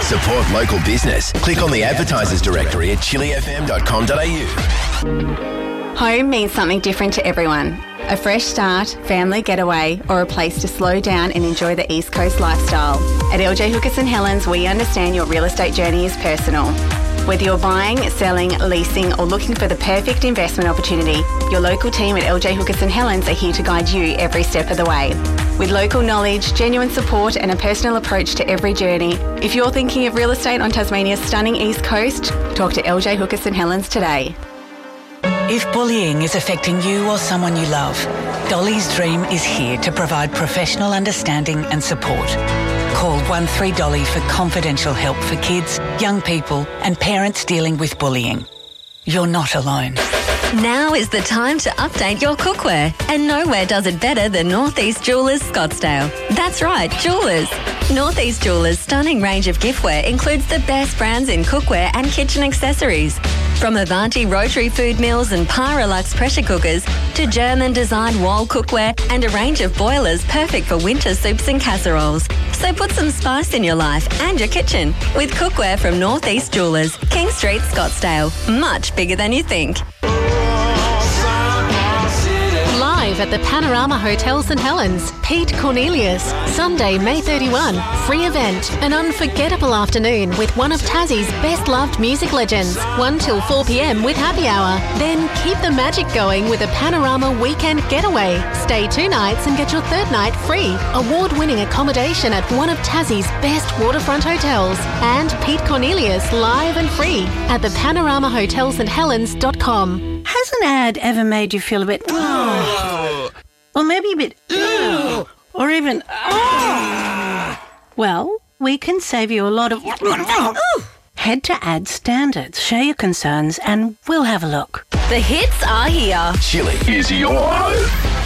Support local business. Click on the advertisers directory at chilifm.com.au. Home means something different to everyone. A fresh start, family getaway, or a place to slow down and enjoy the East Coast lifestyle. At LJ Hookers St Helens, we understand your real estate journey is personal. Whether you're buying, selling, leasing, or looking for the perfect investment opportunity, your local team at LJ Hookers St Helens are here to guide you every step of the way. With local knowledge, genuine support, and a personal approach to every journey, if you're thinking of real estate on Tasmania's stunning East Coast, talk to LJ Hookers St Helens today. If bullying is affecting you or someone you love, Dolly's Dream is here to provide professional understanding and support. Call 13Dolly for confidential help for kids, young people and parents dealing with bullying. You're not alone. Now is the time to update your cookware, and nowhere does it better than Northeast Jewellers Scottsdale. That's right, Jewellers. Northeast Jewellers' stunning range of giftware includes the best brands in cookware and kitchen accessories. From Avanti rotary food mills and Pyrolux pressure cookers to German-designed wall cookware and a range of boilers perfect for winter soups and casseroles. So put some spice in your life and your kitchen with cookware from Northeast Jewellers, King Street, Scottsdale. Much bigger than you think. Live at the Panorama Hotel St Helens, Pete Cornelius. Sunday, May 31. Free event. An unforgettable afternoon with one of Tassie's best-loved music legends. 1 till 4 p.m. with happy hour. Then keep the magic going with a Panorama weekend getaway. Stay 2 nights and get your third night free. Award-winning accommodation at one of Tassie's best waterfront hotels. And Pete Cornelius live and free at the PanoramaHotelStHelens.com. Has an ad ever made you feel a bit... or maybe a bit... or even... Well, we can save you a lot of... Head to Ad Standards, share your concerns, and we'll have a look. The hits are here. Chili is your home.